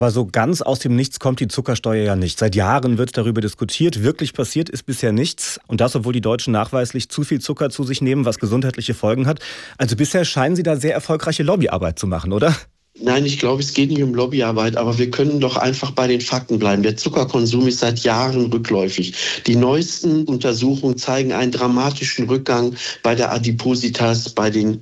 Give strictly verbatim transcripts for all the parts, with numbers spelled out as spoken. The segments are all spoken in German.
Aber so ganz aus dem Nichts kommt die Zuckersteuer ja nicht. Seit Jahren wird darüber diskutiert. Wirklich passiert ist bisher nichts. Und das, obwohl die Deutschen nachweislich zu viel Zucker zu sich nehmen, was gesundheitliche Folgen hat. Also bisher scheinen Sie da sehr erfolgreiche Lobbyarbeit zu machen, oder? Nein, ich glaube, es geht nicht um Lobbyarbeit, aber wir können doch einfach bei den Fakten bleiben. Der Zuckerkonsum ist seit Jahren rückläufig. Die neuesten Untersuchungen zeigen einen dramatischen Rückgang bei der Adipositas, bei den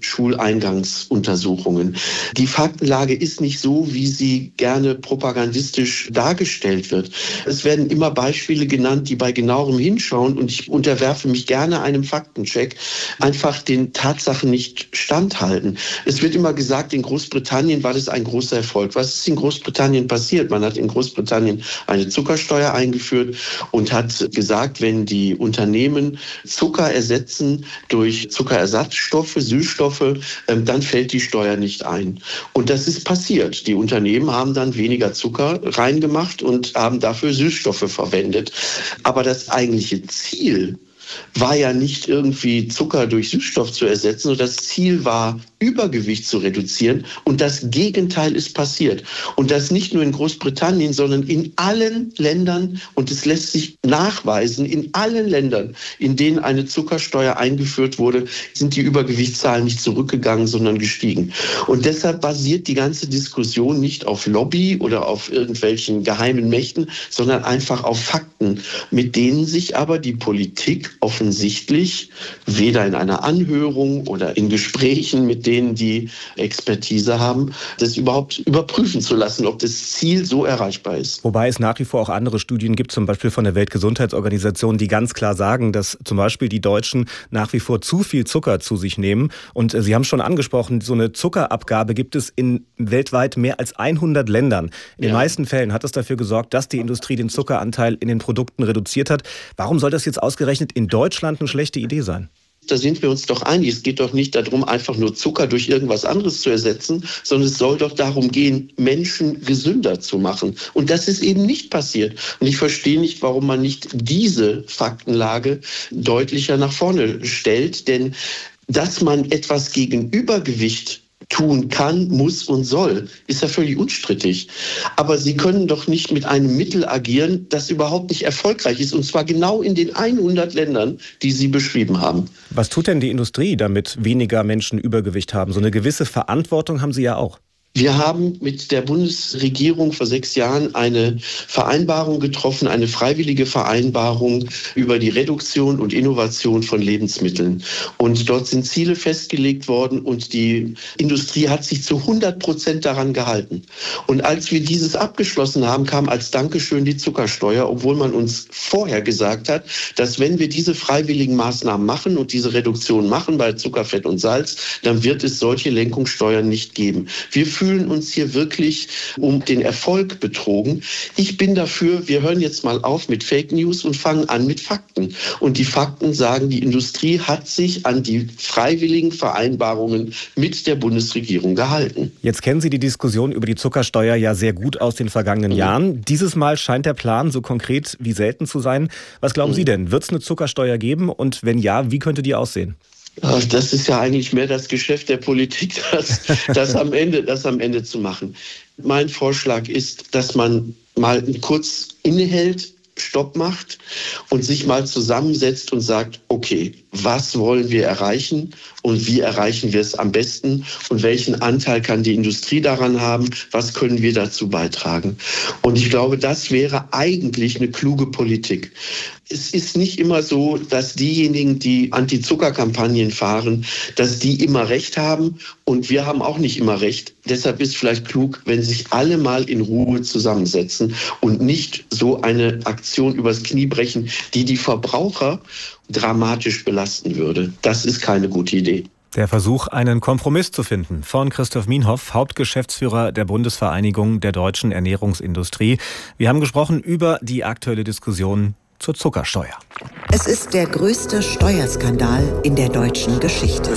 Schuleingangsuntersuchungen. Die Faktenlage ist nicht so, wie sie gerne propagandistisch dargestellt wird. Es werden immer Beispiele genannt, die bei genauerem Hinschauen, und ich unterwerfe mich gerne einem Faktencheck, einfach den Tatsachen nicht standhalten. Es wird immer gesagt, in Großbritannien war das ein großer Erfolg. Was ist in Großbritannien passiert? Man hat in Großbritannien eine Zuckersteuer eingeführt und hat gesagt, wenn die Unternehmen Zucker ersetzen durch Zuckerersatzstoffe, Süßstoffe, dann fällt die Steuer nicht ein. Und das ist passiert. Die Unternehmen haben dann weniger Zucker reingemacht und haben dafür Süßstoffe verwendet. Aber das eigentliche Ziel war ja nicht irgendwie Zucker durch Süßstoff zu ersetzen, sondern das Ziel war, Übergewicht zu reduzieren. Und das Gegenteil ist passiert. Und das nicht nur in Großbritannien, sondern in allen Ländern, und es lässt sich nachweisen, in allen Ländern, in denen eine Zuckersteuer eingeführt wurde, sind die Übergewichtszahlen nicht zurückgegangen, sondern gestiegen. Und deshalb basiert die ganze Diskussion nicht auf Lobby oder auf irgendwelchen geheimen Mächten, sondern einfach auf Fakten, mit denen sich aber die Politik offensichtlich weder in einer Anhörung oder in Gesprächen mit denen, die Expertise haben, das überhaupt überprüfen zu lassen, ob das Ziel so erreichbar ist. Wobei es nach wie vor auch andere Studien gibt, zum Beispiel von der Weltgesundheitsorganisation, die ganz klar sagen, dass zum Beispiel die Deutschen nach wie vor zu viel Zucker zu sich nehmen. Und Sie haben schon angesprochen, so eine Zuckerabgabe gibt es in weltweit mehr als hundert Ländern. In den ja. meisten Fällen hat es dafür gesorgt, dass die Industrie den Zuckeranteil in den Produkten reduziert hat. Warum soll das jetzt ausgerechnet in Deutschland eine schlechte Idee sein? Da sind wir uns doch einig. Es geht doch nicht darum, einfach nur Zucker durch irgendwas anderes zu ersetzen, sondern es soll doch darum gehen, Menschen gesünder zu machen. Und das ist eben nicht passiert. Und ich verstehe nicht, warum man nicht diese Faktenlage deutlicher nach vorne stellt. Denn dass man etwas gegen Übergewicht tun kann, muss und soll, ist ja völlig unstrittig. Aber Sie können doch nicht mit einem Mittel agieren, das überhaupt nicht erfolgreich ist. Und zwar genau in den hundert Ländern, die Sie beschrieben haben. Was tut denn die Industrie, damit weniger Menschen Übergewicht haben? So eine gewisse Verantwortung haben Sie ja auch. Wir haben mit der Bundesregierung vor sechs Jahren eine Vereinbarung getroffen, eine freiwillige Vereinbarung über die Reduktion und Innovation von Lebensmitteln. Und dort sind Ziele festgelegt worden und die Industrie hat sich zu hundert Prozent daran gehalten. Und als wir dieses abgeschlossen haben, kam als Dankeschön die Zuckersteuer, obwohl man uns vorher gesagt hat, dass wenn wir diese freiwilligen Maßnahmen machen und diese Reduktion machen bei Zucker, Fett und Salz, dann wird es solche Lenkungssteuern nicht geben. Wir fühlen uns hier wirklich um den Erfolg betrogen. Ich bin dafür, wir hören jetzt mal auf mit Fake News und fangen an mit Fakten. Und die Fakten sagen, die Industrie hat sich an die freiwilligen Vereinbarungen mit der Bundesregierung gehalten. Jetzt kennen Sie die Diskussion über die Zuckersteuer ja sehr gut aus den vergangenen mhm. Jahren. Dieses Mal scheint der Plan so konkret wie selten zu sein. Was glauben mhm. Sie denn? Wird es eine Zuckersteuer geben? Und wenn ja, wie könnte die aussehen? Das ist ja eigentlich mehr das Geschäft der Politik, das, das, am Ende, das am Ende zu machen. Mein Vorschlag ist, dass man mal kurz innehält, Stopp macht und sich mal zusammensetzt und sagt, okay, was wollen wir erreichen und wie erreichen wir es am besten und welchen Anteil kann die Industrie daran haben, was können wir dazu beitragen. Und ich glaube, das wäre eigentlich eine kluge Politik. Es ist nicht immer so, dass diejenigen, die Anti-Zucker-Kampagnen fahren, dass die immer recht haben und wir haben auch nicht immer recht. Deshalb ist es vielleicht klug, wenn sich alle mal in Ruhe zusammensetzen und nicht so eine Aktion übers Knie brechen, die die Verbraucher dramatisch belasten würde. Das ist keine gute Idee. Der Versuch, einen Kompromiss zu finden, von Christoph Mienhoff, Hauptgeschäftsführer der Bundesvereinigung der deutschen Ernährungsindustrie. Wir haben gesprochen über die aktuelle Diskussion zur Zuckersteuer. Es ist der größte Steuerskandal in der deutschen Geschichte.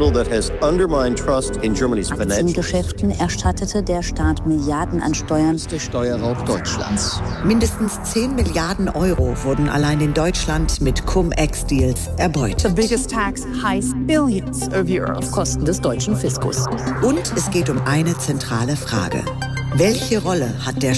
Aktiengeschäften erstattete der Staat Milliarden an Steuern. Der Steuerraub Deutschlands. Mindestens zehn Milliarden Euro wurden allein in Deutschland mit Cum-Ex-Deals erbeutet. The biggest tax heist billions of euros. Auf Kosten des deutschen Fiskus. Und es geht um eine zentrale Frage. Welche Rolle hat der